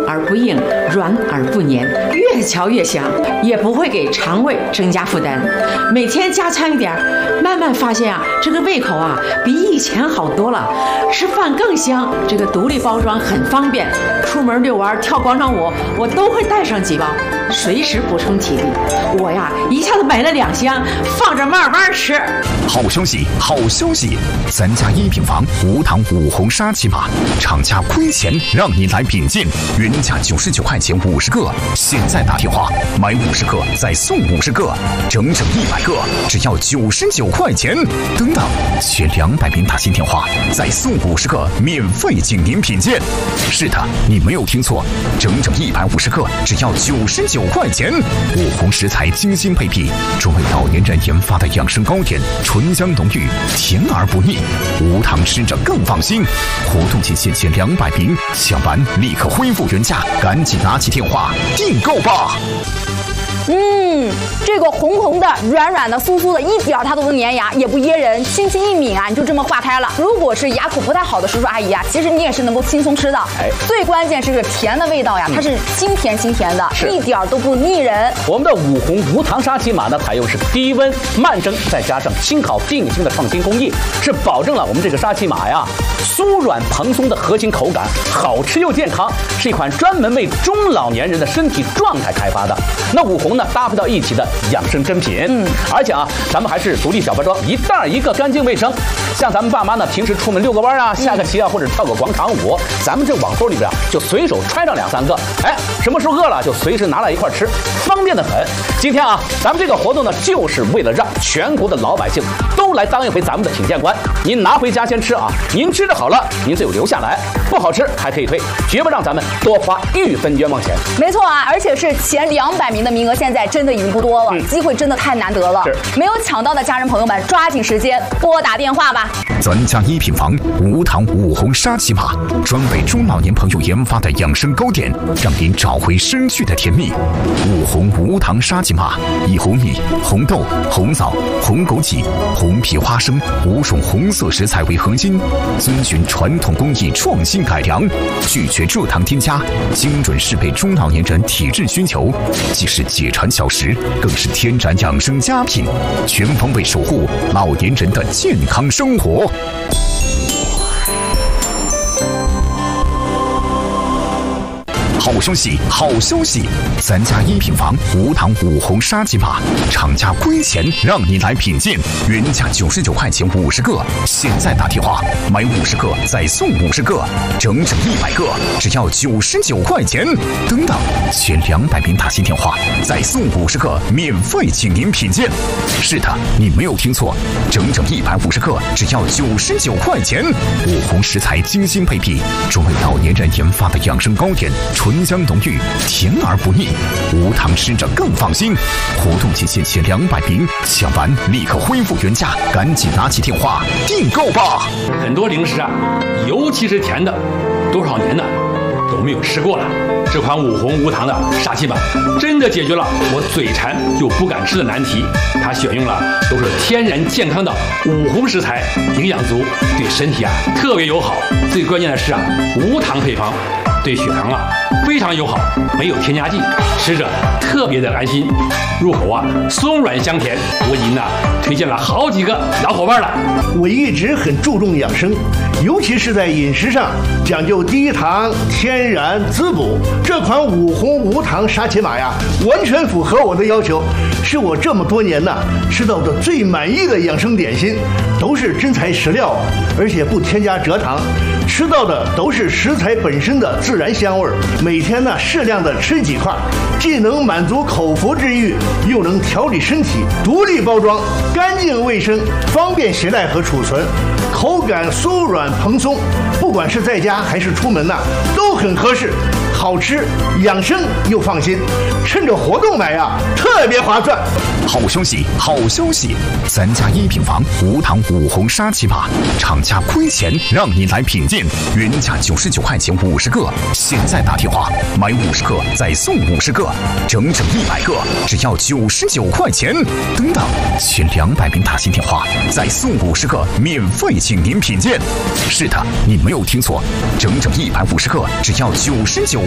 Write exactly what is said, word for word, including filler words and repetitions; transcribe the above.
而不硬，软而不黏，越嚼越香，也不会给肠胃增加负担。每天加餐一点，慢慢发现啊，这个胃口啊比以前好多了，吃饭更香。这个独立包装很方便，出门遛弯、跳广场舞，我都会带上几包，随时补充体力。我呀，一下子买了两箱，放着慢慢吃。 好消息，好消息！咱家一品房无糖五红沙琪玛，厂家亏钱让你来品鉴，原价九十九块钱五十个，现在打电话买五十个再送五十个，整整一百个，只要九十九块钱。等等，前两百名打新电话再送五十个免费经典品鉴。是的，你没有听错，整整一百五十个，只要九十九块钱。五红食材精心配比，专为老年人研发的养生糕点，醇香浓郁，甜而不腻，无糖吃着更放心。活动期限前两百名，抢完立刻恢复原价，赶紧拿起电话订购吧。 嗯，这个红红的、软软的、酥酥的，一点它都不粘牙，也不噎人，轻轻一抿啊，你就这么化开了。如果是牙口不太好的叔叔阿姨啊，其实你也是能够轻松吃的。哎，最关键是这个甜的味道呀，它是清甜清甜的，一点都不腻人。 我们的五红无糖沙琪玛呢，采用是低温慢蒸，再加上轻烤定型的创新工艺，是保证了我们这个沙琪玛呀酥软蓬松的核心口感，好吃又健康，是一款专门为中老年人的身体状态开发的。那五红呢，搭配到一起的养生珍品，嗯，而且啊，咱们还是独立小包装，一袋一个，干净卫生。像咱们爸妈呢，平时出门遛个弯啊、下个棋啊，或者跳个广场舞，咱们这网兜里边就随手揣上两三个，哎，什么时候饿了就随时拿来一块吃，方便的很。今天啊，咱们这个活动呢，就是为了让全国的老百姓都来当一回咱们的品鉴官。您拿回家先吃啊，您吃的好了，您就留下来；不好吃还可以退，绝不让咱们多花一分冤枉钱。 没错啊，而且是前两百名的名额，现在真的已经不多了，嗯、机会真的太难得了。没有抢到的家人朋友们，抓紧时间拨打电话吧。 咱家一品房无糖五红沙琪玛，专为中老年朋友研发的养生糕点，让您找回失去的甜蜜。五红无糖沙琪玛，以红米、红豆、红枣、红枸杞、红皮花生五种红色食材为核心，遵循传统工艺创新改良，拒绝蔗糖添加，精准适配中老年人体质需求，既是解馋小食，更是天然养生佳品，全方位守护老年人的健康生活。好消息，好消息！咱家一品房无糖五红沙琪玛，厂家亏钱让你来品鉴，原价九十九块钱五十个，现在打电话买五十个再送五十个，整整一百个，只要九十九块钱。等等，前两百名打新电话再送五十个免费请您品鉴。是的，你没有听错，整整一百五十个，只要九十九块钱。五红食材精心配比，专为老年人研发的养生糕点，醇香浓郁，甜而不腻，无糖吃着更放心。活动期限前两百名，抢完立刻恢复原价，赶紧拿起电话订购吧。 很多零食啊，尤其是甜的，多少年呢都没有吃过了。这款五红无糖的沙琪玛真的解决了我嘴馋又不敢吃的难题。它选用了都是天然健康的五红食材，营养足，对身体啊特别友好。最关键的是啊，无糖配方，对血糖啊非常友好，没有添加剂，吃着特别的安心，入口啊松软香甜。我已经呢推荐了好几个老伙伴了。 我一直很注重养生，尤其是在饮食上讲究低糖、天然、滋补。这款五红无糖沙琪玛呀，完全符合我的要求，是我这么多年呐吃到的最满意的养生点心，都是真材实料，而且不添加蔗糖，吃到的都是食材本身的自然香味。每天呢适量的吃几块，既能满足口腹之欲，又能调理身体。独立包装，干净卫生，方便携带和储存，口感酥软蓬松，不管是在家还是出门呐、啊，都很合适。好吃、养生又放心，趁着活动买呀，特别划算。 好消息，好消息！咱家一品房无糖五红沙琪玛，厂家亏钱让你来品鉴，原价九十九块钱五十个，现在打电话买五十个再送五十个，整整一百个，只要九十九块钱。等等，前两百名打新电话再送五十个免费请您品鉴。是的，你没有听错，整整一百五十个，只要九十九。